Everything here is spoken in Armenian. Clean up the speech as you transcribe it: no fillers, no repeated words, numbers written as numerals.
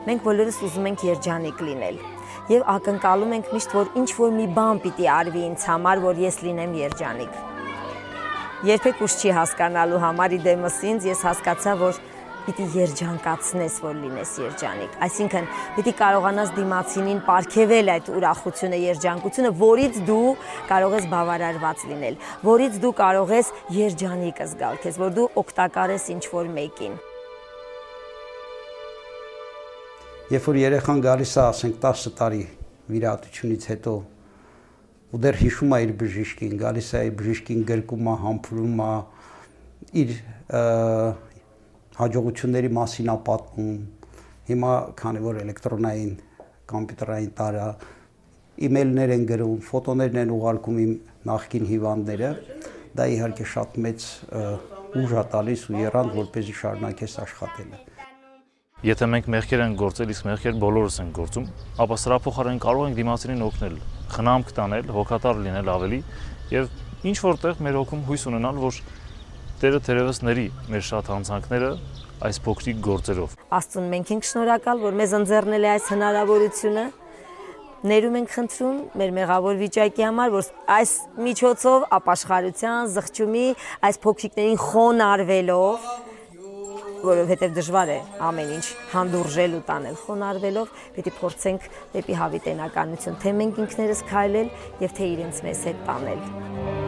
մենք բոլորս ուզում ենք երջանիկ լինել։ Եվ ակնկալում ենք միշտ, որ ինչ-որ մի բան պիտի արվի ինձ համար, որ ես լինեմ երջանիկ։ Երբեք ուշ չի հասկանալու համար իդեմս ինձ, ես հասկացա, որ պիտի երջանկացնես, որ լինես երջանիկ։ Այսինքն, պիտի կարողանաս դիմացինին պարգևել այդ ուրախությունը, երջանկությունը, որից դու կարող ես բավարարված լինել, որից դու կարող ես երջանիկ զգալ քեզ, որ դու օգտակար ես ինչ-որ մեկին։ Երբ որ երեխան գալիս է, ասենք 10 տարի վիրահատությունից հետո ու դեռ հիշում է իր բժիշկին, գալիս է իր բժիշկին գրկում է, համբուրում է, իր հաջողությունների մասին է պատմում։ Հիմա քանի որ էլեկտրոնային կոմպյուտերային տարա իմեյլներ են գրում, ֆոտոներն են ուղարկում իմ նախկին հիվանդները, դա իհարկե շատ մեծ ուժ է տալիս ու եռանդ, որպեսզի շարունակես աշխատելը։ Եթե մենք մեղքեր ենք գործել, իսկ մեղքեր բոլորս ենք գործում, ապա սրա փոխարեն կարող ենք դիմացինին օգնել, խնամք տանել, հոգատար լինել ավելի եւ ինչ որտեղ մեր հոգում հույս ունենալ, որ Տերը թերևս ների մեր շատ հանցանքները այս փոքրիկ գործերով։ Աստծուն մենք ենք շնորհակալ, որ մեզ ընձեռնել է այս հնարավորությունը։ Ներում ենք խնդրում մեր մեղավոր վիճակի համար, որ այս միջոցով ապաշխարության, զղջումի, այս փոքրիկներին խոնարհվելով, որովհետև դժվար է ամեն ինչ հանդուրժել ու տանել, խոնարհվելով պիտի փորձենք դեպի հավիտենականություն, թե մենք ինքներս քայլել եւ թե իրենց մեզ հետ տանել։